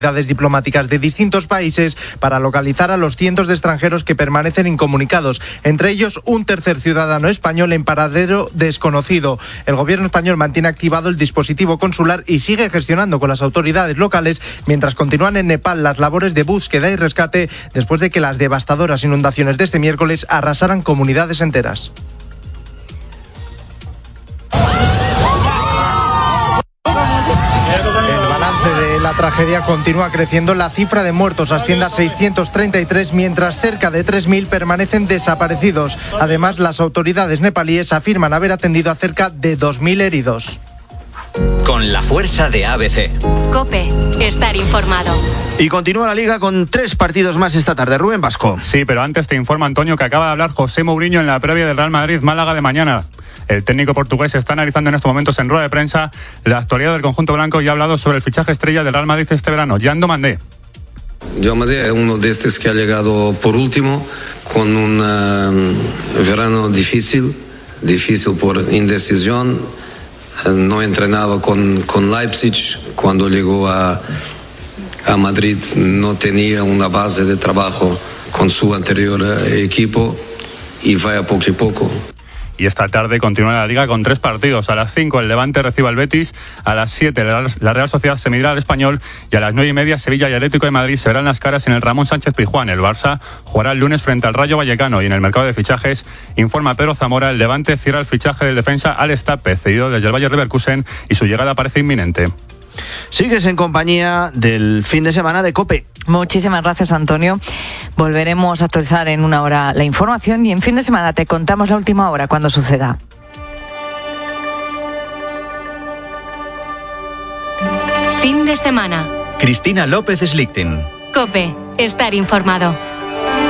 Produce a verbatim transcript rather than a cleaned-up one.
autoridades diplomáticas de distintos países para localizar a los cientos de extranjeros que permanecen incomunicados, entre ellos un tercer ciudadano español en paradero desconocido. El gobierno español mantiene activado el dispositivo consular y sigue gestionando con las autoridades locales mientras continúan en Nepal las labores de búsqueda y rescate después de que las devastadoras inundaciones de este miércoles arrasaran comunidades enteras. La tragedia continúa creciendo, la cifra de muertos asciende a seiscientos treinta y tres, mientras cerca de tres mil permanecen desaparecidos. Además, las autoridades nepalíes afirman haber atendido a cerca de dos mil heridos. Con la fuerza de A B C. COPE, estar informado. Y continúa la Liga con tres partidos más esta tarde. Rubén Vasco. Sí, pero antes te informa, Antonio, que acaba de hablar José Mourinho en la previa del Real Madrid-Málaga de mañana. El técnico portugués está analizando en estos momentos en rueda de prensa la actualidad del conjunto blanco y ha hablado sobre el fichaje estrella del Real Madrid este verano, Yando Mandé. Mandé es uno de estos que ha llegado por último, con un uh, verano difícil, difícil por indecisión. No entrenaba con, con Leipzig. Cuando llegó a, a Madrid no tenía una base de trabajo con su anterior equipo y va a poco y poco. Y esta tarde continúa la Liga con tres partidos. A las cinco el Levante recibe al Betis, a las siete la Real Sociedad se medirá al Español y a las nueve y media Sevilla y Atlético de Madrid se verán las caras en el Ramón Sánchez Pizjuán. El Barça jugará el lunes frente al Rayo Vallecano. Y en el mercado de fichajes, informa Pedro Zamora, el Levante cierra el fichaje del defensa Alex Tape, cedido desde el Bayer Leverkusen, y su llegada parece inminente. Sigues en compañía del fin de semana de COPE. Muchísimas gracias, Antonio. Volveremos a actualizar en una hora la información y en fin de semana te contamos la última hora cuando suceda. Fin de semana. Cristina López Slichting. COPE, estar informado.